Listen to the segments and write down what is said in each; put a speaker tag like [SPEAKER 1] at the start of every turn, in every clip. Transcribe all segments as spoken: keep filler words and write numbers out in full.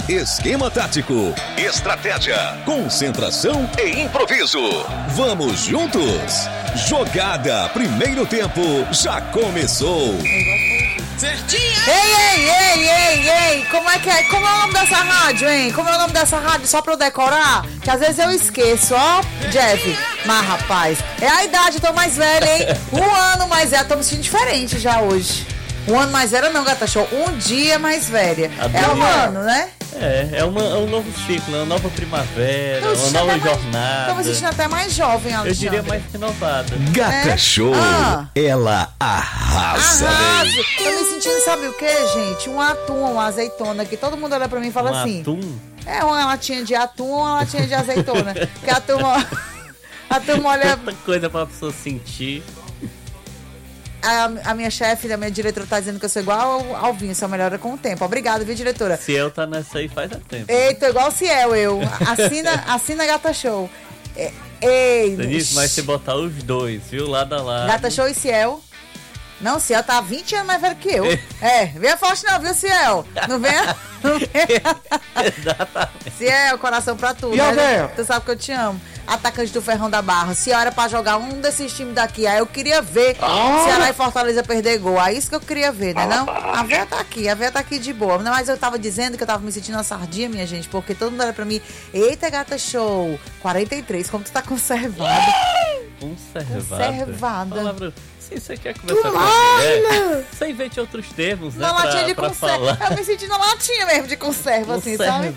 [SPEAKER 1] Esquema tático, estratégia, concentração e improviso. Vamos juntos? Jogada primeiro tempo já começou.
[SPEAKER 2] Certinho! Ei, ei, ei, ei, ei! Como é que é? Como é o nome dessa rádio, hein? Como é o nome dessa rádio? Só pra eu decorar? Que às vezes eu esqueço, ó, Jeff. Mas, rapaz, é a idade, eu tô mais velha, hein? Um ano mais velha, tô me sentindo diferente já hoje. Um ano mais velha não, Gata Show. Um dia mais velha. É um ano, né?
[SPEAKER 3] É, é, uma, é um novo ciclo, é uma nova primavera, uma nova jornada.
[SPEAKER 2] Tô me sentindo até mais jovem, Alexandre.
[SPEAKER 3] Eu diria mais renovada.
[SPEAKER 1] Gata é? Show, ah. ela arrasa.
[SPEAKER 2] Arraso. Tô me sentindo, sabe o que, gente? Um atum, uma azeitona, que todo mundo olha pra mim e fala
[SPEAKER 3] um
[SPEAKER 2] assim.
[SPEAKER 3] Atum?
[SPEAKER 2] É uma latinha de atum ou uma latinha de azeitona. Porque a turma, a turma olha...
[SPEAKER 3] Tanta coisa pra pessoa sentir.
[SPEAKER 2] A, a minha chefe, a minha diretora tá dizendo que eu sou igual ao, ao vinho, só melhora com o tempo. Obrigada, viu, diretora?
[SPEAKER 3] Ciel tá nessa aí faz tempo.
[SPEAKER 2] Eita, igual o Ciel, eu. Assina, assina Gata Show. Ei,
[SPEAKER 3] Denise, mas se botar os dois, viu, lado a lado.
[SPEAKER 2] Gata Show e Ciel. Não, Ciel tá vinte anos mais velho que eu. É, venha forte não, viu, Ciel? Não venha... Não venha.
[SPEAKER 3] Exatamente.
[SPEAKER 2] Ciel, coração pra tu.
[SPEAKER 4] E né?
[SPEAKER 2] Tu sabe que eu te amo. Atacante do Ferrão da Barra. Se era pra jogar um desses times daqui, aí eu queria ver ah. Ceará e Fortaleza perder gol. É isso que eu queria ver, né não? A véia tá aqui, a véia tá aqui de boa. Mas eu tava dizendo que eu tava me sentindo uma sardinha, minha gente, porque todo mundo olha pra mim, eita, Gata Show, quarenta e três, como tu tá conservada.
[SPEAKER 3] Conservada?
[SPEAKER 2] Conservada.
[SPEAKER 3] Palavra... Se você quer conversar com a mulher, você invente outros termos, né?
[SPEAKER 2] Na
[SPEAKER 3] pra,
[SPEAKER 2] latinha de
[SPEAKER 3] pra
[SPEAKER 2] conserva.
[SPEAKER 3] falar.
[SPEAKER 2] Eu me senti na latinha mesmo de conserva, assim, sabe?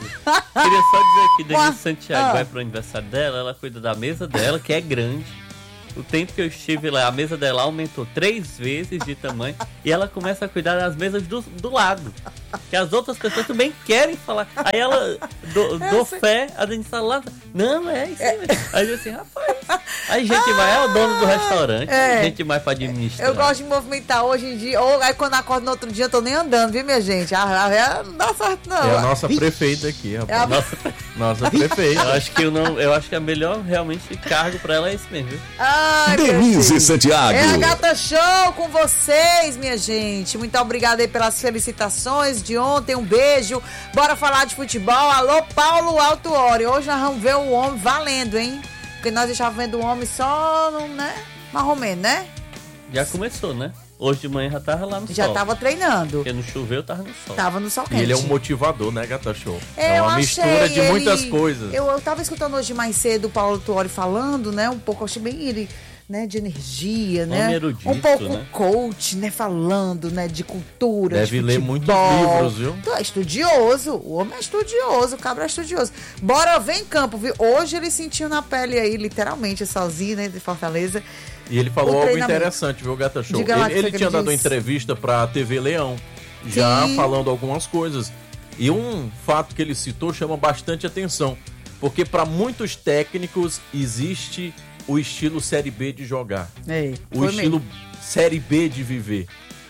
[SPEAKER 3] Queria só dizer que Denise Santiago
[SPEAKER 2] ah.
[SPEAKER 3] vai pro aniversário dela, ela cuida da mesa dela, que é grande. O tempo que eu estive lá, a mesa dela aumentou três vezes de tamanho e ela começa a cuidar das mesas do, do lado. Que as outras pessoas também querem falar. Aí ela, do, do fé, a Denise tá lá. Não, é isso aí. Aí eu assim, rapaz. Aí gente vai, é o dono do restaurante. É. Gente mais pra administrar.
[SPEAKER 2] Eu gosto de movimentar hoje em dia. Ou aí quando acordo no outro dia eu tô nem andando, viu, minha gente? A véia não dá certo, não.
[SPEAKER 4] É a nossa prefeita aqui, rapaz. É a...
[SPEAKER 3] Nossa,
[SPEAKER 4] nossa prefeita.
[SPEAKER 3] Eu acho que eu não, eu acho que a melhor realmente cargo pra ela é esse mesmo, viu?
[SPEAKER 2] Ai,
[SPEAKER 1] Denise Santiago.
[SPEAKER 2] É a Gata Show com vocês, minha gente. Muito obrigada aí pelas felicitações de ontem. Um beijo. Bora falar de futebol. Alô, Paulo Autuori. Hoje nós vamos ver o homem valendo, hein? Porque nós estávamos vendo o homem só, né? Mais ou menos, né?
[SPEAKER 3] Já começou, né? Hoje de manhã já tava lá no
[SPEAKER 2] já
[SPEAKER 3] sol.
[SPEAKER 2] Já tava treinando.
[SPEAKER 3] Porque não choveu, tava no sol.
[SPEAKER 2] Tava no sol quente.
[SPEAKER 4] E ele é um motivador, né, Gata Show?
[SPEAKER 2] É,
[SPEAKER 4] é uma mistura de
[SPEAKER 2] ele...
[SPEAKER 4] muitas coisas.
[SPEAKER 2] Eu, eu tava escutando hoje mais cedo o Paulo Autuori falando, né? Um pouco, eu achei bem ele... Né, de energia,
[SPEAKER 3] um
[SPEAKER 2] né?
[SPEAKER 3] Erudito,
[SPEAKER 2] um pouco
[SPEAKER 3] né?
[SPEAKER 2] coach, né? Falando, né? De cultura,
[SPEAKER 4] deve
[SPEAKER 2] de
[SPEAKER 4] ler muitos livros, viu?
[SPEAKER 2] Tu é estudioso, o homem é estudioso, o cabra é estudioso. Bora ver em campo, viu? Hoje ele sentiu na pele aí, literalmente, sozinho, né? De Fortaleza.
[SPEAKER 4] E ele falou algo interessante, viu, Gata Show?
[SPEAKER 2] Diga lá,
[SPEAKER 4] ele ele
[SPEAKER 2] que
[SPEAKER 4] tinha
[SPEAKER 2] ele
[SPEAKER 4] dado uma
[SPEAKER 2] disse.
[SPEAKER 4] entrevista pra T V Leão, já
[SPEAKER 2] Sim.
[SPEAKER 4] falando algumas coisas. E um fato que ele citou chama bastante atenção, porque para muitos técnicos existe o estilo Série B de jogar,
[SPEAKER 2] Ei,
[SPEAKER 4] o estilo
[SPEAKER 2] mesmo.
[SPEAKER 4] Série B de viver.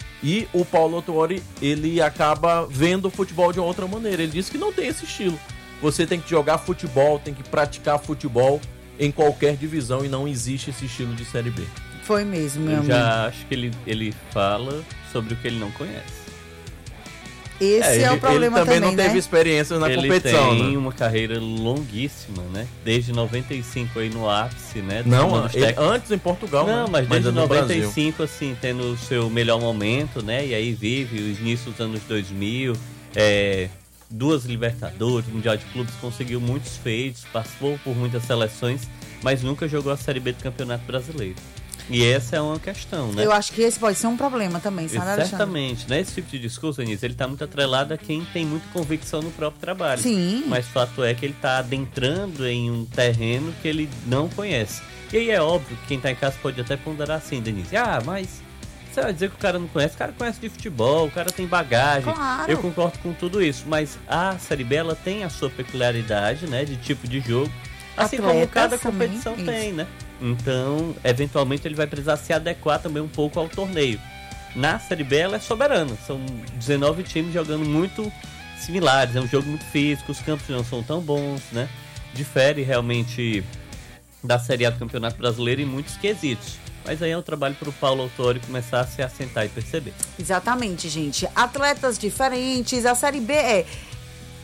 [SPEAKER 4] E o Paulo Autuori, ele acaba vendo o futebol de uma outra maneira. Ele diz que não tem esse estilo. Você tem que jogar futebol, tem que praticar futebol em qualquer divisão e não existe esse estilo de Série B.
[SPEAKER 2] Foi mesmo, meu
[SPEAKER 3] Eu
[SPEAKER 2] amigo.
[SPEAKER 3] já acho que ele, ele fala sobre o que ele não conhece.
[SPEAKER 2] Esse é,
[SPEAKER 4] é, ele,
[SPEAKER 2] o problema
[SPEAKER 4] ele também,
[SPEAKER 2] também,
[SPEAKER 4] não teve
[SPEAKER 2] né?
[SPEAKER 4] experiências na
[SPEAKER 3] ele
[SPEAKER 4] competição,
[SPEAKER 3] tem
[SPEAKER 4] né?
[SPEAKER 3] uma carreira longuíssima, né? Desde noventa e cinco aí no ápice, né?
[SPEAKER 4] Não,
[SPEAKER 3] ele,
[SPEAKER 4] tec... antes em Portugal,
[SPEAKER 3] Não,
[SPEAKER 4] né?
[SPEAKER 3] mas desde
[SPEAKER 4] no
[SPEAKER 3] noventa e
[SPEAKER 4] Brasil.
[SPEAKER 3] cinco, assim, tendo o seu melhor momento, né? E aí vive o início dos anos dois mil, é, duas Libertadores, Mundial de Clubes, conseguiu muitos feitos, passou por muitas seleções, mas nunca jogou a Série B do Campeonato Brasileiro. E essa é uma questão, né?
[SPEAKER 2] Eu acho que esse pode ser um problema também, sabe, Alexandre?
[SPEAKER 3] Certamente, né? Esse tipo de discurso, Denise, ele tá muito atrelado a quem tem muita convicção no próprio trabalho.
[SPEAKER 2] Sim.
[SPEAKER 3] Mas o fato é que ele tá adentrando em um terreno que ele não conhece. E aí é óbvio que quem tá em casa pode até ponderar assim, Denise. Ah, mas você vai dizer que o cara não conhece? O cara conhece de futebol, o cara tem bagagem.
[SPEAKER 2] Claro.
[SPEAKER 3] Eu concordo com tudo isso, mas a Série B, ela tem a sua peculiaridade, né? De tipo de jogo. Assim
[SPEAKER 2] Atletas
[SPEAKER 3] como cada
[SPEAKER 2] também,
[SPEAKER 3] competição
[SPEAKER 2] isso.
[SPEAKER 3] tem, né? Então, eventualmente, ele vai precisar se adequar também um pouco ao torneio. Na Série B, ela é soberana. São dezenove times jogando muito similares. É um jogo muito físico, os campos não são tão bons, né? Difere realmente da Série A do Campeonato Brasileiro em muitos quesitos. Mas aí é um trabalho para o Paulo Autuori começar a se assentar e perceber.
[SPEAKER 2] Exatamente, gente. Atletas diferentes. A Série B é...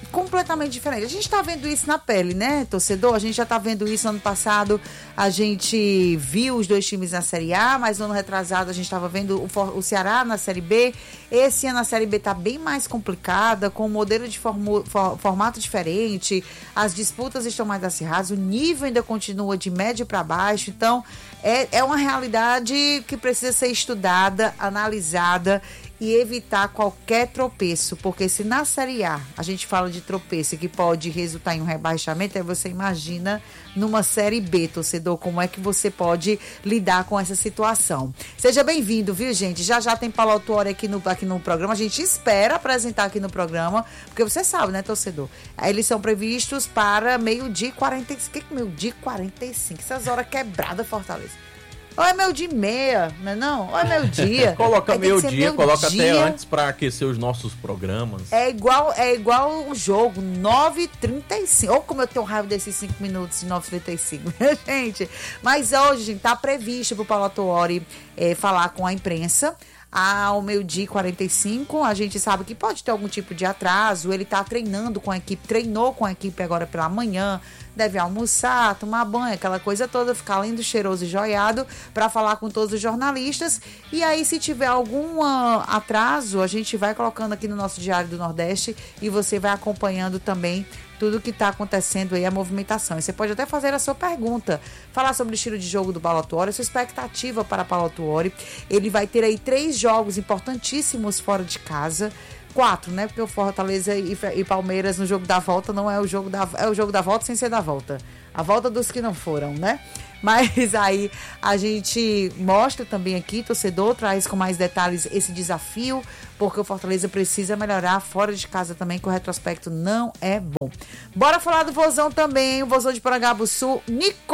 [SPEAKER 2] completamente diferente. A gente está vendo isso na pele, né, torcedor? A gente já está vendo isso ano passado. A gente viu os dois times na Série A, mas no ano retrasado a gente estava vendo o, o Ceará na Série B. Esse ano a Série B está bem mais complicada, com um modelo de formu, for, formato diferente. As disputas estão mais acirradas, o nível ainda continua de médio para baixo. Então, é, é uma realidade que precisa ser estudada, analisada e evitar qualquer tropeço, porque se na Série A a gente fala de tropeço que pode resultar em um rebaixamento, aí você imagina numa Série B, torcedor, como é que você pode lidar com essa situação. Seja bem-vindo, viu, gente? Já já tem Paulo Autuori aqui no, aqui no programa, a gente espera apresentar aqui no programa, porque você sabe, né, torcedor? Eles são previstos para meio-dia e quarenta e cinco. O que é meio-dia e quarenta e cinco? Essas horas quebradas, Fortaleza. Ou é meio dia e meia, não é não? Ou é meio dia?
[SPEAKER 4] Coloca meio dia,
[SPEAKER 2] meio
[SPEAKER 4] coloca
[SPEAKER 2] dia.
[SPEAKER 4] até antes para aquecer os nossos programas.
[SPEAKER 2] É igual, é igual o jogo, nove e trinta e cinco. Ou como eu tenho raiva desses cinco minutos de nove e trinta e cinco, né, gente? Mas hoje, gente, tá previsto pro Paulo Autuori é, falar com a imprensa ao meio-dia e quarenta e cinco. A gente sabe que pode ter algum tipo de atraso. Ele tá treinando com a equipe, treinou com a equipe agora pela manhã. Deve almoçar, tomar banho, aquela coisa toda, ficar lindo, cheiroso e joiado para falar com todos os jornalistas. E aí, se tiver algum uh, atraso, a gente vai colocando aqui no nosso Diário do Nordeste e você vai acompanhando também tudo que está acontecendo aí, a movimentação. E você pode até fazer a sua pergunta, falar sobre o estilo de jogo do Paulo Autuori, a sua expectativa para Paulo Autuori. Ele vai ter aí três jogos importantíssimos fora de casa. Quatro, né? Porque o Fortaleza e, e Palmeiras no jogo da volta não é o jogo da é o jogo da volta sem ser da volta. A volta dos que não foram, né? Mas aí a gente mostra também aqui, torcedor, traz com mais detalhes esse desafio, porque o Fortaleza precisa melhorar fora de casa também, que o retrospecto não é bom. Bora falar do Vozão também, o Vozão de Porangabuçu, Nico!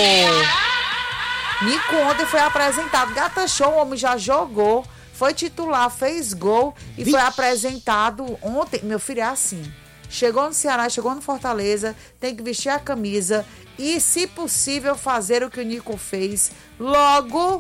[SPEAKER 2] Nico ontem foi apresentado, Gata Show, o homem já jogou, foi titular, fez gol e Vixe. Foi apresentado ontem. Meu filho é assim, chegou no Ceará, chegou no Fortaleza, tem que vestir a camisa e, se possível, fazer o que o Nico fez logo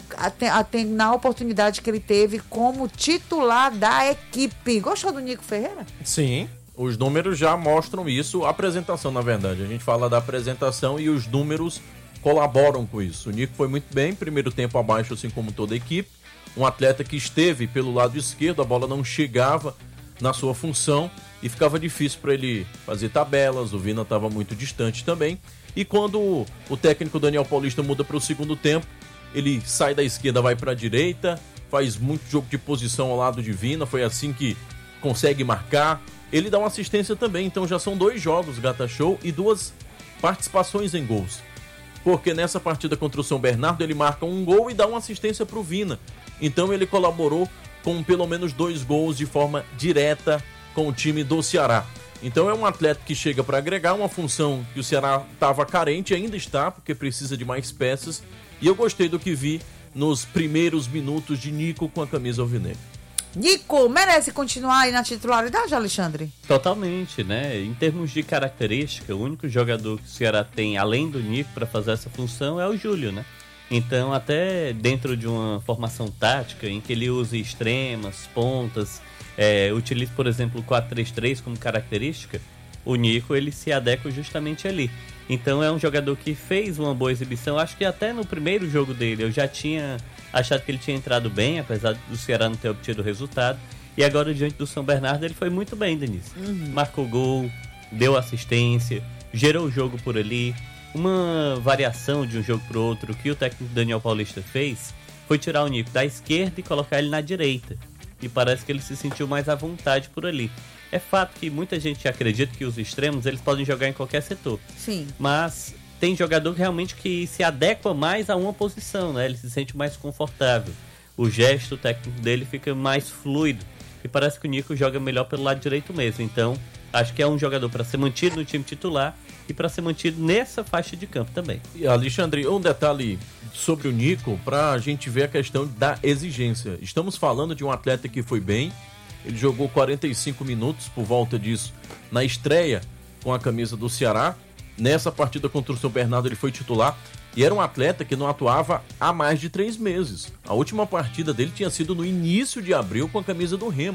[SPEAKER 2] na oportunidade que ele teve como titular da equipe. Gostou do Nico Ferreira?
[SPEAKER 4] Sim, os números já mostram isso. A apresentação, na verdade, a gente fala da apresentação e os números colaboram com isso. O Nico foi muito bem, primeiro tempo abaixo, assim como toda a equipe. Um atleta que esteve pelo lado esquerdo, a bola não chegava na sua função e ficava difícil para ele fazer tabelas. O Vina estava muito distante também. E quando o técnico Daniel Paulista muda para o segundo tempo, ele sai da esquerda, vai para a direita, faz muito jogo de posição ao lado de Vina, foi assim que consegue marcar. Ele dá uma assistência também, então já são dois jogos Gata Show e duas participações em gols. Porque nessa partida contra o São Bernardo ele marca um gol e dá uma assistência para o Vina. Então ele colaborou com pelo menos dois gols de forma direta com o time do Ceará. Então é um atleta que chega para agregar uma função que o Ceará estava carente, ainda está, porque precisa de mais peças. E eu gostei do que vi nos primeiros minutos de Nico com a camisa alvinegra.
[SPEAKER 2] Nico, merece continuar aí na titularidade, Alexandre?
[SPEAKER 3] Totalmente, né? Em termos de característica, o único jogador que o Ceará tem, além do Nico, para fazer essa função é o Júlio, né? Então, até dentro de uma formação tática em que ele use extremas, pontas, é, utiliza, por exemplo, o quatro três três como característica, o Nico ele se adequa justamente ali. Então, é um jogador que fez uma boa exibição. Acho que até no primeiro jogo dele eu já tinha achado que ele tinha entrado bem, apesar do Ceará não ter obtido o resultado. E agora, diante do São Bernardo, ele foi muito bem, Denise. Uhum. Marcou gol, deu assistência, gerou o jogo por ali. Uma variação de um jogo para o outro que o técnico Daniel Paulista fez foi tirar o Nico da esquerda e colocar ele na direita. E parece que ele se sentiu mais à vontade por ali. É fato que muita gente acredita que os extremos eles podem jogar em qualquer setor.
[SPEAKER 2] Sim.
[SPEAKER 3] Mas tem jogador realmente que se adequa mais a uma posição, né? Ele se sente mais confortável. O gesto técnico dele fica mais fluido. E parece que o Nico joga melhor pelo lado direito mesmo. Então, acho que é um jogador para ser mantido no time titular e para ser mantido nessa faixa de campo também.
[SPEAKER 4] E Alexandre, um detalhe sobre o Nico, para a gente ver a questão da exigência. Estamos falando de um atleta que foi bem, ele jogou quarenta e cinco minutos por volta disso na estreia com a camisa do Ceará. Nessa partida contra o São Bernardo ele foi titular e era um atleta que não atuava há mais de três meses. A última partida dele tinha sido no início de abril com a camisa do Remo.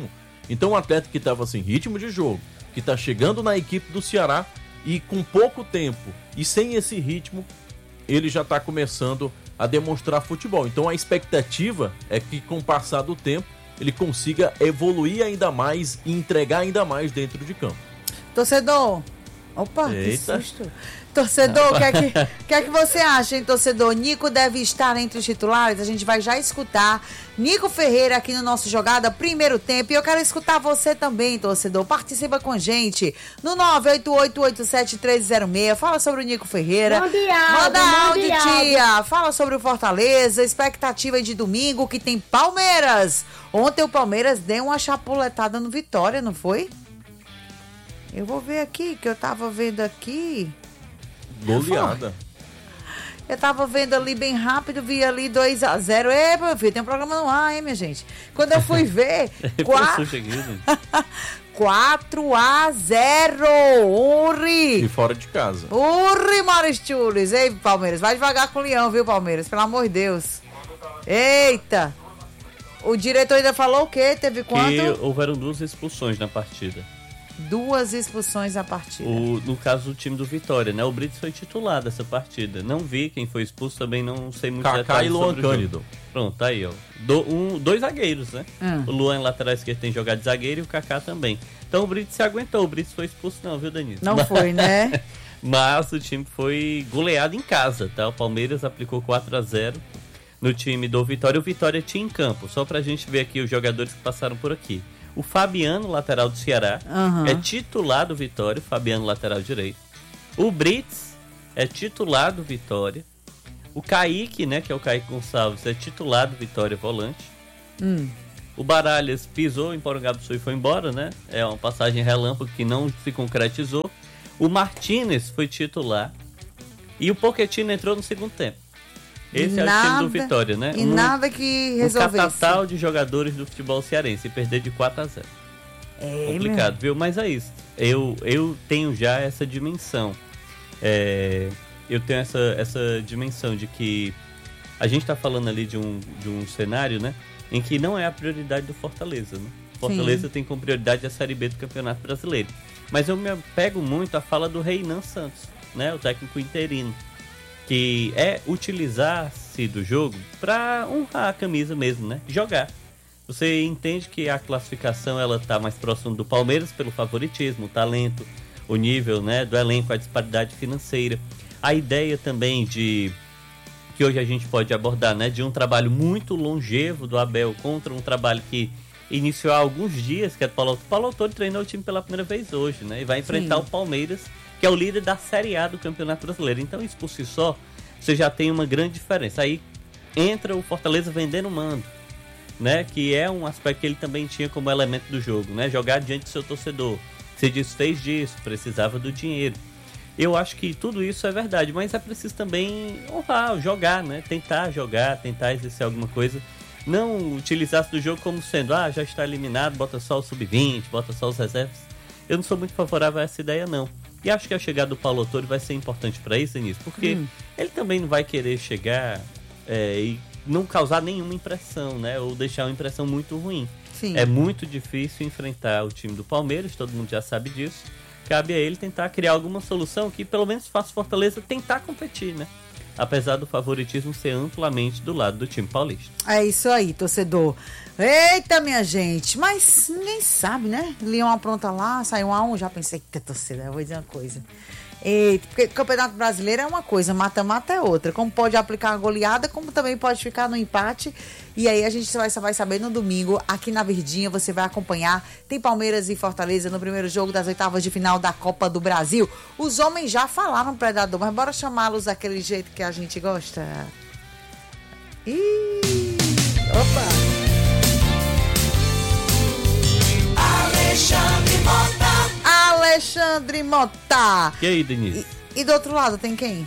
[SPEAKER 4] Então um atleta que estava sem ritmo de jogo, que está chegando na equipe do Ceará e com pouco tempo e sem esse ritmo, ele já está começando a demonstrar futebol. Então a expectativa é que com o passar do tempo ele consiga evoluir ainda mais e entregar ainda mais dentro de campo.
[SPEAKER 2] Torcedor, opa,
[SPEAKER 4] Eita.
[SPEAKER 2] que susto. Torcedor, o que, é que, que é que você acha, hein, torcedor? Nico deve estar entre os titulares? A gente vai já escutar Nico Ferreira aqui no nosso Jogada Primeiro Tempo. E eu quero escutar você também, torcedor. Participa com a gente no nove oito oito oito sete três zero seis. Fala sobre o Nico Ferreira.
[SPEAKER 5] Mundial,
[SPEAKER 2] Manda áudio,
[SPEAKER 5] mundial.
[SPEAKER 2] tia. Fala sobre o Fortaleza. Expectativa de domingo que tem Palmeiras. Ontem o Palmeiras deu uma chapuletada no Vitória, não foi? Eu vou ver aqui, que eu tava vendo aqui.
[SPEAKER 4] Goleada.
[SPEAKER 2] Eu tava vendo ali bem rápido, vi ali dois a zero. Ei, meu filho, tem um programa no ar, hein, minha gente? Quando eu fui ver, quatro a zero. Uri!
[SPEAKER 4] E fora de casa.
[SPEAKER 2] Uri, Maristules. Ei, Palmeiras, vai devagar com o Leão, viu, Palmeiras? Pelo amor de Deus. Eita! O diretor ainda falou o quê? Teve quanto?
[SPEAKER 3] Que houveram duas expulsões na partida.
[SPEAKER 2] Duas expulsões na partida.
[SPEAKER 3] O, no caso do time do Vitória, né? O Brits foi titular dessa partida. Não vi quem foi expulso, também não sei muito
[SPEAKER 4] Kaká
[SPEAKER 3] detalhes
[SPEAKER 4] e Luan
[SPEAKER 3] sobre o jogo.
[SPEAKER 4] Cândido.
[SPEAKER 3] Pronto, tá aí, ó. Do, um, dois zagueiros, né?
[SPEAKER 2] Hum.
[SPEAKER 3] O Luan, lateral esquerdo, tem jogado de zagueiro e o Kaká também. Então o Brits se aguentou. O Brits foi expulso não, viu, Danilo?
[SPEAKER 2] Não foi, né?
[SPEAKER 3] Mas o time foi goleado em casa, tá? O Palmeiras aplicou quatro a zero no time do Vitória. O Vitória tinha em campo, só pra gente ver aqui os jogadores que passaram por aqui. O Fabiano, lateral do Ceará,
[SPEAKER 2] Uhum.
[SPEAKER 3] é titular do Vitória. Fabiano, lateral direito. O Brits é titular do Vitória. O Kaique, né, que é o Kaique Gonçalves, é titular do Vitória, volante.
[SPEAKER 2] Hum.
[SPEAKER 3] O Baralhas pisou em Porangaba-do-Sul e foi embora, né? É uma passagem relâmpago que não se concretizou. O Martínez foi titular. E o Pochettino entrou no segundo tempo. Esse é o time do Vitória, né?
[SPEAKER 2] E
[SPEAKER 3] um,
[SPEAKER 2] nada que
[SPEAKER 3] um
[SPEAKER 2] resolvesse.
[SPEAKER 3] catatal de jogadores do futebol cearense e perder de quatro a zero.
[SPEAKER 2] É,
[SPEAKER 3] Complicado, viu? Mas é isso. Eu, eu tenho já essa dimensão. É, eu tenho essa, essa dimensão de que a gente está falando ali de um, de um cenário, né? Em que não é a prioridade do Fortaleza, né? Fortaleza Sim. tem como prioridade a Série B do Campeonato Brasileiro. Mas eu me apego muito à fala do Reinan Santos, né? O técnico interino. Que é utilizar-se do jogo para honrar a camisa mesmo, né? Jogar. Você entende que a classificação ela tá mais próxima do Palmeiras pelo favoritismo, o talento, o nível, né, do elenco, a disparidade financeira. A ideia também de que hoje a gente pode abordar, né, de um trabalho muito longevo do Abel contra um trabalho que iniciou há alguns dias, que é do Paulo Autori. Paulo Autori treinou o time pela primeira vez hoje, né? E vai enfrentar Sim. o Palmeiras, que é o líder da Série A do Campeonato Brasileiro. Então isso por si só, você já tem uma grande diferença. Aí entra o Fortaleza vendendo mando, né? Que é um aspecto que ele também tinha como elemento do jogo, né? Jogar diante do seu torcedor. Se desfez disso, precisava do dinheiro. Eu acho que tudo isso é verdade, mas é preciso também honrar, jogar, né? Tentar jogar, tentar exercer alguma coisa. Não utilizar-se do jogo como sendo, ah, já está eliminado, bota só o sub vinte, bota só os reservas. Eu não sou muito favorável a essa ideia, não. E acho que a chegada do Paulo Autori vai ser importante para isso, Denise, porque hum. ele também não vai querer chegar é, e não causar nenhuma impressão, né? Ou deixar uma impressão muito ruim.
[SPEAKER 2] Sim.
[SPEAKER 3] É muito difícil enfrentar o time do Palmeiras, todo mundo já sabe disso. Cabe a ele tentar criar alguma solução que pelo menos faça o Fortaleza tentar competir, né? Apesar do favoritismo ser amplamente do lado do time paulista.
[SPEAKER 2] É isso aí, torcedor. Eita, minha gente, mas ninguém sabe, né? Leão apronta lá, saiu um a um, já pensei que torcedor, eu vou dizer uma coisa. Eita, porque Campeonato Brasileiro é uma coisa, mata-mata é outra. Como pode aplicar a goleada, como também pode ficar no empate. E aí a gente vai, só vai saber no domingo, aqui na Verdinha, você vai acompanhar. Tem Palmeiras e Fortaleza no primeiro jogo das oitavas de final da Copa do Brasil. Os homens já falaram, Predador, mas bora chamá-los daquele jeito que a gente gosta. Ih, opa!
[SPEAKER 6] Alexandre Mota.
[SPEAKER 2] Alexandre Mota.
[SPEAKER 3] E aí, Denise?
[SPEAKER 2] E, e do outro lado tem quem?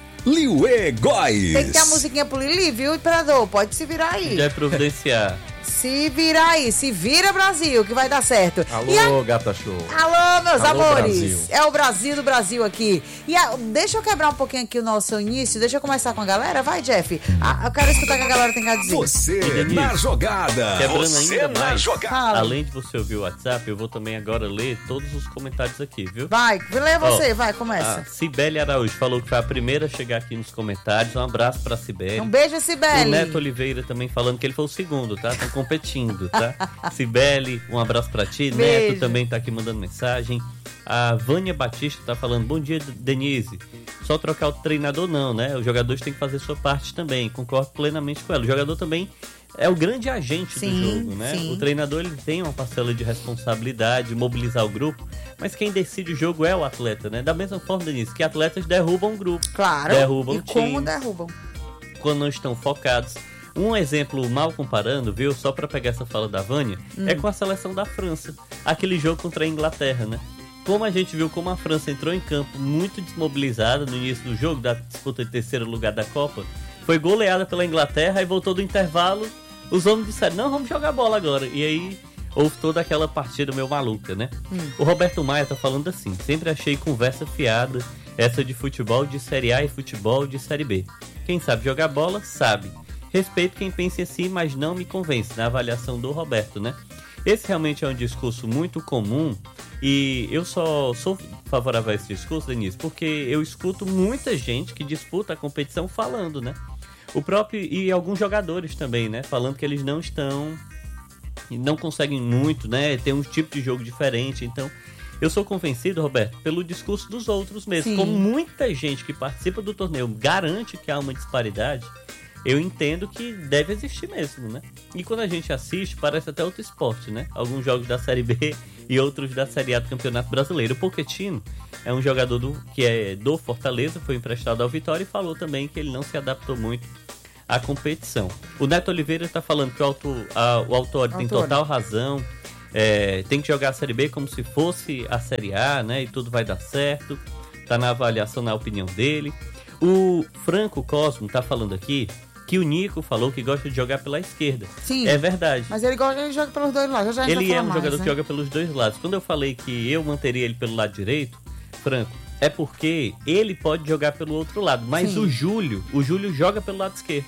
[SPEAKER 1] Liuê Góes.
[SPEAKER 2] Tem que ter a musiquinha pro Lili, viu, Imperador? Pode se virar aí.
[SPEAKER 3] Já é providenciar.
[SPEAKER 2] Se vira aí, se vira Brasil, que vai dar certo.
[SPEAKER 4] Alô, a... Gata Show.
[SPEAKER 2] Alô, meus Alô, amores.
[SPEAKER 4] Brasil.
[SPEAKER 2] É o Brasil do Brasil aqui. E a... deixa eu quebrar um pouquinho aqui o nosso início, deixa eu começar com a galera. Vai, Jeff. Ah, eu quero escutar o que a galera tem a dizer.
[SPEAKER 1] Você na jogada.
[SPEAKER 3] Quebrando
[SPEAKER 1] Você
[SPEAKER 3] ainda
[SPEAKER 1] na
[SPEAKER 3] mais.
[SPEAKER 1] jogada.
[SPEAKER 3] Além de você ouvir o WhatsApp, eu vou também agora ler todos os comentários aqui, viu?
[SPEAKER 2] Vai, lê você,
[SPEAKER 3] Ó,
[SPEAKER 2] vai, começa.
[SPEAKER 3] A Cibele Araújo falou que foi a primeira a chegar aqui nos comentários. Um abraço pra Cibele.
[SPEAKER 2] Um beijo, Cibele.
[SPEAKER 3] O Neto Oliveira também falando que ele foi o segundo, tá? Estão competindo, tá? Cibele, um abraço pra ti.
[SPEAKER 2] Beijo.
[SPEAKER 3] Neto também tá aqui mandando mensagem. A Vânia Batista tá falando, bom dia, Denise. Só trocar o treinador não, né? Os jogadores têm que fazer sua parte também. Concordo plenamente com ela. O jogador também é o grande agente
[SPEAKER 2] sim,
[SPEAKER 3] do jogo, né?
[SPEAKER 2] Sim.
[SPEAKER 3] O treinador ele tem uma parcela de responsabilidade, de mobilizar o grupo, mas quem decide o jogo é o atleta, né? Da mesma forma, Denise, que atletas derrubam o grupo.
[SPEAKER 2] Claro.
[SPEAKER 3] Derrubam
[SPEAKER 2] e
[SPEAKER 3] o time.
[SPEAKER 2] como derrubam?
[SPEAKER 3] Quando não estão focados. Um exemplo mal comparando, viu? Só pra pegar essa fala da Vânia, hum. é com a seleção da França. Aquele jogo contra a Inglaterra, né? Como a gente viu como a França entrou em campo muito desmobilizada no início do jogo, da disputa de terceiro lugar da Copa, foi goleada pela Inglaterra e voltou do intervalo. Os homens disseram, não, vamos jogar bola agora. E aí houve toda aquela partida meio maluca, né? Hum. O Roberto Maia tá falando assim, sempre achei conversa fiada essa de futebol de Série A e futebol de Série B. Quem sabe jogar bola, sabe. Respeito quem pense assim, mas não me convence, na avaliação do Roberto, né? Esse realmente é um discurso muito comum e eu só sou favorável a esse discurso, Denise, porque eu escuto muita gente que disputa a competição falando, né? O próprio, e alguns jogadores também, né? Falando que eles não estão, não conseguem muito, né? Tem um tipo de jogo diferente, então... Eu sou convencido, Roberto, pelo discurso dos outros mesmo.
[SPEAKER 2] Sim.
[SPEAKER 3] Como muita gente que participa do torneio garante que há uma disparidade, eu entendo que deve existir mesmo, né? E quando a gente assiste, parece até outro esporte, né? Alguns jogos da Série B e outros da Série A do Campeonato Brasileiro. O Pochettino é um jogador do, que é do Fortaleza, foi emprestado ao Vitória e falou também que ele não se adaptou muito à competição. O Neto Oliveira está falando que o autor, a, o autor tem total razão. É, tem que jogar a Série B como se fosse a Série A, né? E tudo vai dar certo. Tá na avaliação, na opinião dele. O Franco Cosmo tá falando aqui que o Nico falou que gosta de jogar pela esquerda.
[SPEAKER 2] Sim.
[SPEAKER 3] É verdade.
[SPEAKER 2] Mas ele, gosta, ele joga pelos dois lados. Já já
[SPEAKER 3] ele é um
[SPEAKER 2] mais,
[SPEAKER 3] jogador
[SPEAKER 2] né?
[SPEAKER 3] que joga pelos dois lados. Quando eu falei que eu manteria ele pelo lado direito, Franco, é porque ele pode jogar pelo outro lado. Mas Sim. o Júlio, o Júlio joga pelo lado esquerdo.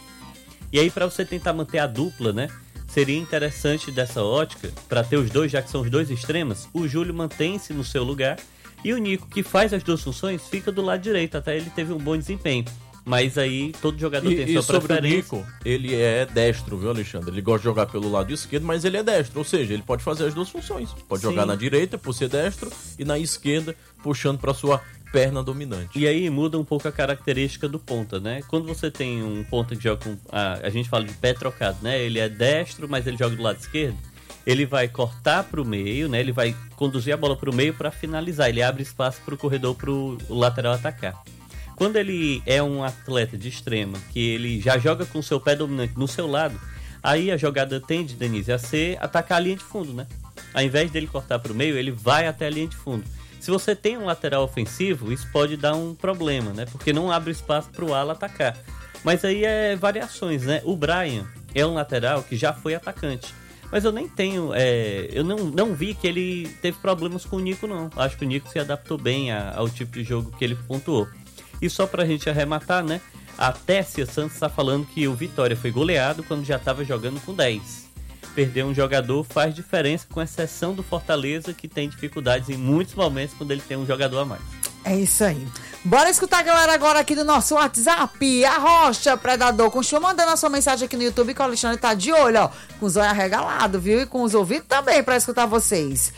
[SPEAKER 3] E aí, pra você tentar manter a dupla, né? Seria interessante dessa ótica, para ter os dois, já que são os dois extremos, o Júlio mantém-se no seu lugar e o Nico, que faz as duas funções, fica do lado direito. Até ele teve um bom desempenho. Mas aí todo jogador
[SPEAKER 4] e,
[SPEAKER 3] tem
[SPEAKER 4] e
[SPEAKER 3] sua
[SPEAKER 4] sobre
[SPEAKER 3] preferência.
[SPEAKER 4] O Nico, ele é destro, viu, Alexandre? Ele gosta de jogar pelo lado esquerdo, mas ele é destro. Ou seja, ele pode fazer as duas funções. Pode Sim. jogar na direita, por ser destro, e na esquerda, puxando para sua perna dominante.
[SPEAKER 3] E aí muda um pouco a característica do ponta, né? Quando você tem um ponta que joga com... A, a gente fala de pé trocado, né? Ele é destro, mas ele joga do lado esquerdo. Ele vai cortar para o meio, né? Ele vai conduzir a bola para o meio para finalizar. Ele abre espaço para o corredor, para o lateral atacar. Quando ele é um atleta de extrema, que ele já joga com o seu pé dominante no seu lado, aí a jogada tende, Denise, a ser atacar a linha de fundo, né? Ao invés dele cortar para o meio, ele vai até a linha de fundo. Se você tem um lateral ofensivo, isso pode dar um problema, né? Porque não abre espaço para o ala atacar. Mas aí é variações, né? O Brian é um lateral que já foi atacante. Mas eu nem tenho... É, eu não, não vi que ele teve problemas com o Nico, não. Acho que o Nico se adaptou bem a, ao tipo de jogo que ele pontuou. E só pra gente arrematar, né? A Tessia Santos está falando que o Vitória foi goleado quando já estava jogando com dez. Perder um jogador faz diferença, com exceção do Fortaleza, que tem dificuldades em muitos momentos quando ele tem um jogador a mais.
[SPEAKER 2] É isso aí. Bora escutar a galera agora aqui do nosso WhatsApp. A Rocha Predador continua mandando a sua mensagem aqui no YouTube, que o Alexandre tá de olho, ó, com os olhos arregalados, viu? E com os ouvidos também pra escutar vocês.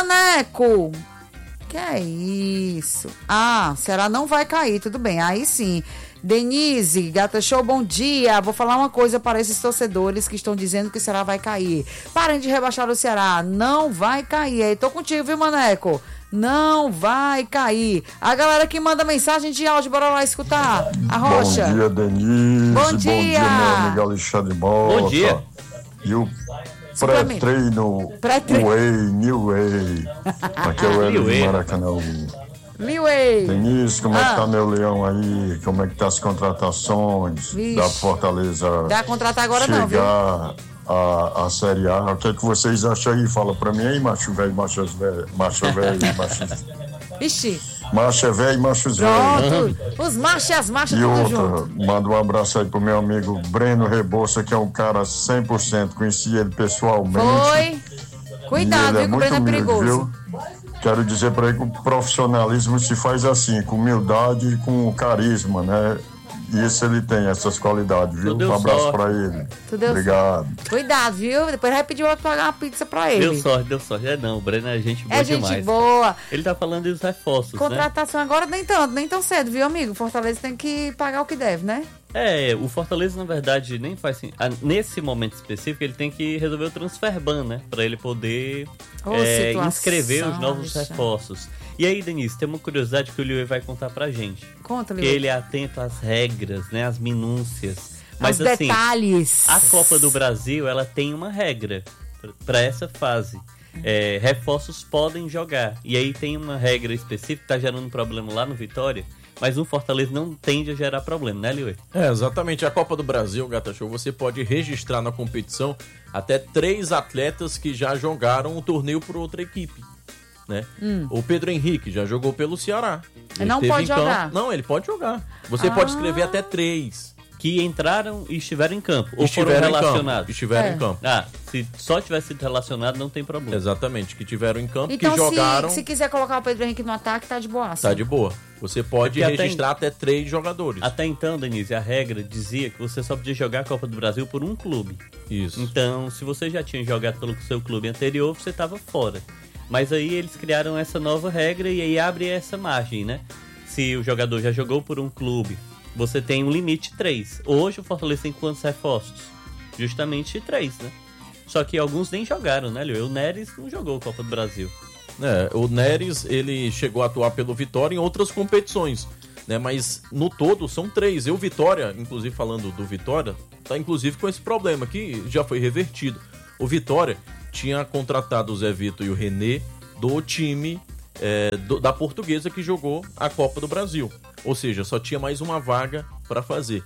[SPEAKER 2] Maneco, que é isso? Ah, será não vai cair, tudo bem, aí sim. Denise, Gata Show, bom dia. Vou falar uma coisa para esses torcedores que estão dizendo que o Ceará vai cair. Parem de rebaixar o Ceará, não vai cair. Aí, tô contigo, viu, Maneco? Não vai cair. A galera que manda mensagem de áudio, bora lá escutar. A Rocha.
[SPEAKER 5] Bom dia, Denise.
[SPEAKER 2] Bom dia.
[SPEAKER 5] Bom dia, meu amigo Alexandre Mota.
[SPEAKER 3] Bom dia.
[SPEAKER 5] E o pré-treino,
[SPEAKER 2] Pré-treino.
[SPEAKER 5] Way, New Way. Aqui é o Hélio de Maracanã.
[SPEAKER 2] Liuei.
[SPEAKER 5] Denise, como
[SPEAKER 2] ah.
[SPEAKER 5] é que tá meu leão aí? Como é que tá as contratações?
[SPEAKER 2] Vixe.
[SPEAKER 5] Da Fortaleza?
[SPEAKER 2] Dá contratar agora
[SPEAKER 5] chegar
[SPEAKER 2] não, viu?
[SPEAKER 5] a, a Série A. O que é que vocês acham aí? Fala pra mim aí, macho velho, macho velho, macho velho, macho...
[SPEAKER 2] Ixi.
[SPEAKER 5] Macho velho e machos velhos.
[SPEAKER 2] Pronto. Os machos e as machas
[SPEAKER 5] E
[SPEAKER 2] tudo
[SPEAKER 5] outra,
[SPEAKER 2] junto.
[SPEAKER 5] manda um abraço aí pro meu amigo Breno Rebouça, que é um cara cem por cento, conheci ele pessoalmente.
[SPEAKER 2] Foi. Cuidado,
[SPEAKER 5] E ele
[SPEAKER 2] viu, que o Breno é
[SPEAKER 5] humilde,
[SPEAKER 2] perigoso.
[SPEAKER 5] viu? Quero dizer pra ele que o profissionalismo se faz assim, com humildade e com carisma, né? E isso ele tem, essas qualidades, viu?
[SPEAKER 3] Tudo
[SPEAKER 5] Um abraço
[SPEAKER 3] sorte.
[SPEAKER 5] pra ele.
[SPEAKER 2] Tu deu
[SPEAKER 5] Obrigado.
[SPEAKER 2] Cuidado, viu? Depois vai pedir outro pagar uma pizza pra ele.
[SPEAKER 3] Deu sorte, deu sorte. É não, o Breno é gente boa
[SPEAKER 2] É
[SPEAKER 3] demais.
[SPEAKER 2] gente boa.
[SPEAKER 3] Ele tá falando dos reforços, né?
[SPEAKER 2] Contratação agora nem tanto, nem tão cedo, viu, amigo? Fortaleza tem que pagar o que deve, né?
[SPEAKER 3] É, o Fortaleza, na verdade, nem faz assim. ah, Nesse momento específico, ele tem que resolver o transfer ban, né? Pra ele poder
[SPEAKER 2] Ô,
[SPEAKER 3] é,
[SPEAKER 2] situação,
[SPEAKER 3] inscrever os novos
[SPEAKER 2] bicha.
[SPEAKER 3] reforços. E aí, Denise, tem uma curiosidade que o Liu vai contar pra gente.
[SPEAKER 2] Conta,
[SPEAKER 3] Que
[SPEAKER 2] Lili.
[SPEAKER 3] ele é atento às regras, né? Às minúcias. Mas
[SPEAKER 2] Os
[SPEAKER 3] assim,
[SPEAKER 2] detalhes.
[SPEAKER 3] a Copa do Brasil, ela tem uma regra para essa fase. É, reforços podem jogar. E aí tem uma regra específica que tá gerando um problema lá no Vitória, mas no Fortaleza não tende a gerar problema, né, Liu?
[SPEAKER 4] É, exatamente. A Copa do Brasil, Gata Show, você pode registrar na competição até três atletas que já jogaram o torneio por outra equipe. Né?
[SPEAKER 2] Hum.
[SPEAKER 4] O Pedro Henrique já jogou pelo Ceará.
[SPEAKER 2] Ele não
[SPEAKER 4] esteve
[SPEAKER 2] pode
[SPEAKER 4] em campo.
[SPEAKER 2] jogar?
[SPEAKER 4] Não, ele pode jogar. Você
[SPEAKER 2] Ah.
[SPEAKER 4] pode escrever até três.
[SPEAKER 3] Que entraram e estiveram em campo. Ou
[SPEAKER 4] Estiveram
[SPEAKER 3] foram
[SPEAKER 4] em campo.
[SPEAKER 3] relacionados.
[SPEAKER 4] Estiveram
[SPEAKER 2] É.
[SPEAKER 4] em campo.
[SPEAKER 3] Ah, se só tivesse sido relacionado, não tem problema.
[SPEAKER 4] Exatamente, que tiveram em campo,
[SPEAKER 2] Então,
[SPEAKER 4] que jogaram,
[SPEAKER 2] se, se quiser colocar o Pedro Henrique no ataque, tá de boaça.
[SPEAKER 4] tá de boa. Você pode
[SPEAKER 3] Porque até
[SPEAKER 4] registrar até, três jogadores.
[SPEAKER 3] Até então, Denise, a regra dizia que você só podia jogar a Copa do Brasil por um clube.
[SPEAKER 4] Isso.
[SPEAKER 3] Então, se você já tinha jogado pelo seu clube anterior, você estava fora. Mas aí eles criaram essa nova regra e aí abre essa margem, né? Se o jogador já jogou por um clube, você tem um limite três. Hoje o Fortaleza tem quantos reforços? Justamente três, né? Só que alguns nem jogaram, né, Leo? O Neres não jogou a Copa do Brasil.
[SPEAKER 4] É, o Neres, ele chegou a atuar pelo Vitória em outras competições, né? Mas no todo são três. E o Vitória, inclusive falando do Vitória, tá inclusive com esse problema que já foi revertido. O Vitória tinha contratado o Zé Vitor e o René do time é, do, da Portuguesa que jogou a Copa do Brasil. Ou seja, só tinha mais uma vaga para fazer.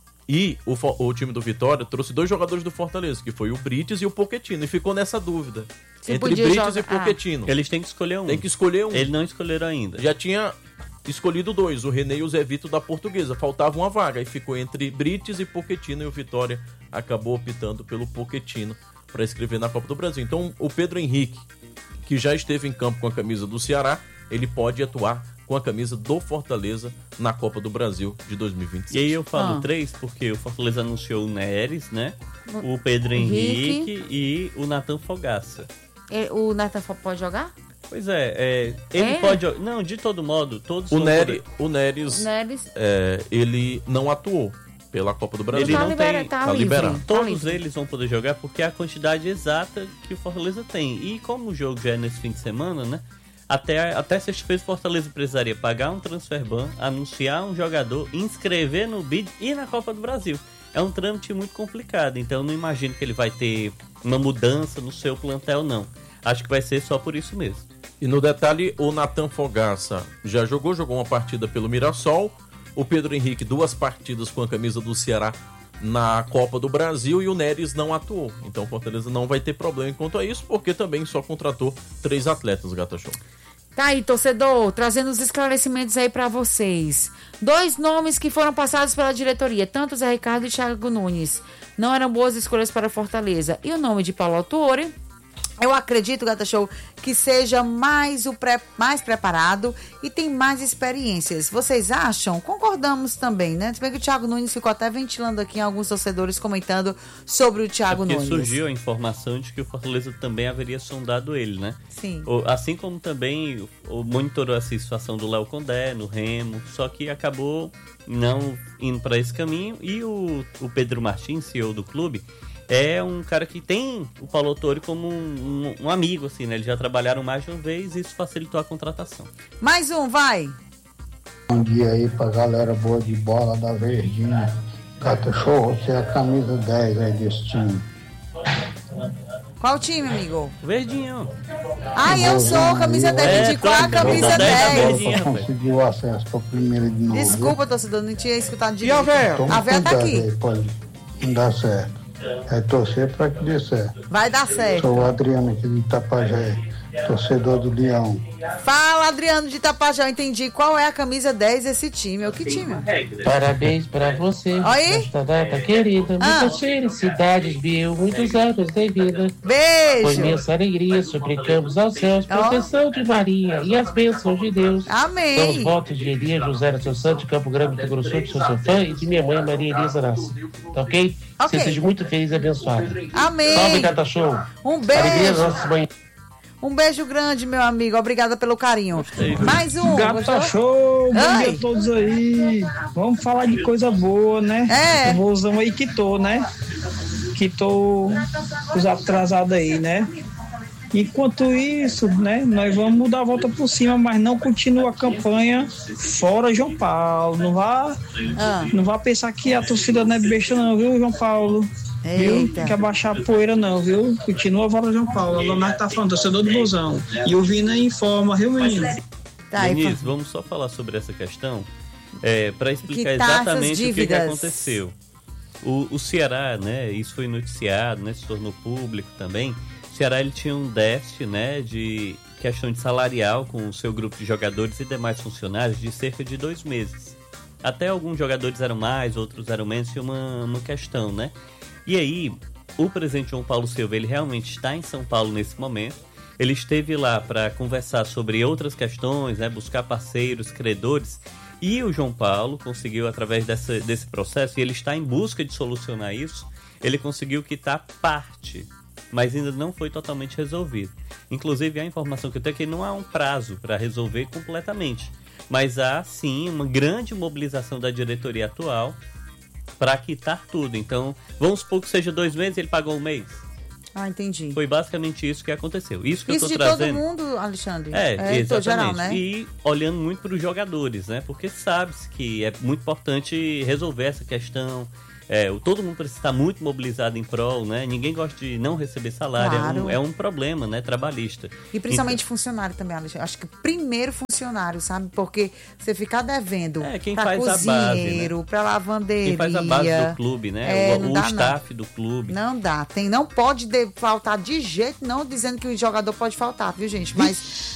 [SPEAKER 4] E o, o time do Vitória trouxe dois jogadores do Fortaleza, que foi o Brites e o Pochettino, e ficou nessa dúvida.
[SPEAKER 2] Se
[SPEAKER 4] entre
[SPEAKER 2] podia
[SPEAKER 4] Brites
[SPEAKER 2] jogar-
[SPEAKER 4] e Pochettino.
[SPEAKER 3] Eles têm que escolher um.
[SPEAKER 4] Tem que escolher um.
[SPEAKER 3] Eles não escolheram ainda.
[SPEAKER 4] Já tinha escolhido dois, o René e o Zé Vitor da Portuguesa. Faltava uma vaga, e ficou entre Brites e Pochettino, e o Vitória acabou optando pelo Pochettino para escrever na Copa do Brasil. Então, o Pedro Henrique, que já esteve em campo com a camisa do Ceará, ele pode atuar com a camisa do Fortaleza na Copa do Brasil de dois mil e vinte e seis.
[SPEAKER 3] E aí eu falo
[SPEAKER 2] Ah.
[SPEAKER 3] três porque o Fortaleza anunciou o Neres, né? O Pedro
[SPEAKER 2] Henrique.
[SPEAKER 3] Henrique e o Nathan Fogaça.
[SPEAKER 2] E- O Nathan pode jogar?
[SPEAKER 3] Pois é, é, ele
[SPEAKER 2] É?
[SPEAKER 3] pode... Não, de todo modo, todos
[SPEAKER 4] O,
[SPEAKER 3] vão
[SPEAKER 4] Nery,
[SPEAKER 3] poder-
[SPEAKER 4] o Neres,
[SPEAKER 2] Neres.
[SPEAKER 4] é, ele não atuou pela Copa do Brasil.
[SPEAKER 3] Ele
[SPEAKER 2] tá
[SPEAKER 3] não
[SPEAKER 2] libera-
[SPEAKER 3] tem-
[SPEAKER 2] tá
[SPEAKER 4] tá
[SPEAKER 2] livre,
[SPEAKER 4] liberado.
[SPEAKER 2] tá
[SPEAKER 3] Todos
[SPEAKER 2] livre.
[SPEAKER 3] eles vão poder jogar porque é a quantidade exata que o Fortaleza tem. E como o jogo já é nesse fim de semana, né? Até, até sexta-feira o Fortaleza precisaria pagar um transfer ban, anunciar um jogador, inscrever no bid e na Copa do Brasil. É um trâmite muito complicado, então eu não imagino que ele vai ter uma mudança no seu plantel, não. Acho que vai ser só por isso mesmo.
[SPEAKER 4] E no detalhe, o Nathan Fogaça já jogou, jogou uma partida pelo Mirassol. O Pedro Henrique, duas partidas com a camisa do Ceará na Copa do Brasil, e o Neres não atuou. Então o Fortaleza não vai ter problema quanto a isso, porque também só contratou três atletas, Gata Show.
[SPEAKER 2] Tá aí, torcedor, trazendo os esclarecimentos aí pra vocês. Dois nomes que foram passados pela diretoria, tanto Zé Ricardo e Thiago Nunes. Não eram boas escolhas para Fortaleza. E o nome de Paulo Autuori? Eu acredito, Gata Show, que seja mais, o pré, mais preparado e tem mais experiências. Vocês acham? Concordamos também, né? Se bem que o Thiago Nunes ficou até ventilando aqui em alguns torcedores comentando sobre o Thiago
[SPEAKER 3] É porque
[SPEAKER 2] Nunes.
[SPEAKER 3] surgiu a informação de que o Fortaleza também haveria sondado ele, né?
[SPEAKER 2] Sim.
[SPEAKER 3] O- Assim como também o- o monitorou essa situação do Léo Condé no Remo, só que acabou não indo para esse caminho. E o, o Pedro Martins, C E O do clube, é um cara que tem o Paulo Autuori como um, um- um amigo, assim, né? Eles já trabalharam mais de uma vez e isso facilitou a contratação.
[SPEAKER 2] Mais um, vai!
[SPEAKER 6] Bom dia aí pra galera boa de bola da Verdinha. Gata Show, você é a camisa dez aí desse time.
[SPEAKER 2] Qual time, amigo?
[SPEAKER 3] Verdinho.
[SPEAKER 2] Ah, eu sou camisa dez, vinte e quatro,
[SPEAKER 3] É,
[SPEAKER 2] camisa
[SPEAKER 3] camisa dez,
[SPEAKER 2] dez.
[SPEAKER 3] verdinha,
[SPEAKER 6] Pra
[SPEAKER 3] rapaz.
[SPEAKER 6] conseguir o acesso pra primeira de novo.
[SPEAKER 2] Desculpa, torcedor, não tinha escutado
[SPEAKER 4] E a
[SPEAKER 2] direito.
[SPEAKER 4] véia?
[SPEAKER 6] Toma
[SPEAKER 2] A véia tá
[SPEAKER 6] cuidado
[SPEAKER 2] aqui.
[SPEAKER 6] aí, pode não dar certo. É torcer para que dê certo.
[SPEAKER 2] Vai dar certo.
[SPEAKER 6] Sou o Adriano aqui de Itapajé, torcedor do Leão.
[SPEAKER 2] Fala, Adriano de Itapajé, eu entendi. Qual é a camisa dez desse time? O que time?
[SPEAKER 7] Parabéns pra você.
[SPEAKER 2] Oi?
[SPEAKER 7] Nesta data querida.
[SPEAKER 2] Ah.
[SPEAKER 7] Muitas felicidades, Bill. Muitos anos de vida. Com
[SPEAKER 2] Beijo.
[SPEAKER 7] imensa alegria, suplicamos aos céus, proteção de Maria e as bênçãos de Deus. São os
[SPEAKER 2] Amém.
[SPEAKER 7] votos de Elias José da Seu Santo, de Campo Grande, Rio Grande do Sul, que sou seu fã, e de minha mãe, Maria Elisa Nassi. Tá ok?
[SPEAKER 2] Ok.
[SPEAKER 7] Você seja muito feliz e abençoado.
[SPEAKER 2] Amém.
[SPEAKER 7] Salve, Gata Show.
[SPEAKER 2] Um
[SPEAKER 7] Alegria
[SPEAKER 2] beijo.
[SPEAKER 7] das nossas mães.
[SPEAKER 2] Um beijo grande, meu amigo. Obrigada pelo carinho. Mais um.
[SPEAKER 8] Gata
[SPEAKER 2] gostou?
[SPEAKER 8] Show, bom
[SPEAKER 2] Ai.
[SPEAKER 8] dia a todos aí. Vamos falar de coisa boa, né?
[SPEAKER 2] É.
[SPEAKER 8] O vozão aí quitou, né? Quitou os atrasados aí, né? Enquanto isso, né? Nós vamos dar a volta por cima, mas não continua a campanha fora João Paulo. Não vá,
[SPEAKER 2] Ah.
[SPEAKER 8] não vá pensar que a torcida não é besta não, viu, João Paulo? Viu?
[SPEAKER 2] Eita.
[SPEAKER 8] Não quer baixar a poeira não, viu? Continua fora João Paulo. O Leonardo tá falando, torcedor do vozão. E o Vina informa, viu, menino?
[SPEAKER 2] Tá, aí,
[SPEAKER 3] Denise, vamos só falar sobre essa questão é, para explicar
[SPEAKER 2] Quitar essas
[SPEAKER 3] exatamente o que, que
[SPEAKER 2] dívidas.
[SPEAKER 3] aconteceu. O, o Ceará, né, isso foi noticiado, né, se tornou público também. O Ceará ele tinha um déficit, né, de questão de salarial com o seu grupo de jogadores e demais funcionários de cerca de dois meses. Até alguns jogadores eram mais, outros eram menos, tinha uma, uma questão, né? E aí, o presidente João Paulo Silva, ele realmente está em São Paulo nesse momento. Ele esteve lá para conversar sobre outras questões, né, buscar parceiros, credores. E o João Paulo conseguiu, através dessa, desse processo, e ele está em busca de solucionar isso, ele conseguiu quitar parte, mas ainda não foi totalmente resolvido. Inclusive, a informação que eu tenho é que não há um prazo para resolver completamente. Mas há, sim, uma grande mobilização da diretoria atual para quitar tudo. Então, vamos supor que seja dois meses e ele pagou um mês.
[SPEAKER 2] Ah, entendi.
[SPEAKER 3] Foi basicamente isso que aconteceu. Isso que
[SPEAKER 2] Isso
[SPEAKER 3] eu
[SPEAKER 2] de
[SPEAKER 3] tô trazendo.
[SPEAKER 2] todo mundo, Alexandre.
[SPEAKER 3] É,
[SPEAKER 2] de todo
[SPEAKER 3] exatamente.
[SPEAKER 2] geral, né?
[SPEAKER 3] E olhando muito para os jogadores, né? Porque sabe-se que é muito importante resolver essa questão. É, o- todo mundo precisa estar muito mobilizado em prol, né? Ninguém gosta de não receber salário.
[SPEAKER 2] Claro.
[SPEAKER 3] É, um, é um problema, né? Trabalhista.
[SPEAKER 2] E principalmente funcionário também, Alexandre. Acho que primeiro funcionário, sabe? Porque você ficar devendo
[SPEAKER 3] É, quem
[SPEAKER 2] pra
[SPEAKER 3] faz a base,
[SPEAKER 2] cozinheiro,
[SPEAKER 3] né?
[SPEAKER 2] pra lavanderia.
[SPEAKER 3] Quem faz a base do clube, né?
[SPEAKER 2] É,
[SPEAKER 3] o
[SPEAKER 2] não
[SPEAKER 3] o
[SPEAKER 2] dá, não.
[SPEAKER 3] staff do clube.
[SPEAKER 2] Não dá. Tem, não pode de- faltar de jeito não, dizendo que o jogador pode faltar, viu, gente? Mas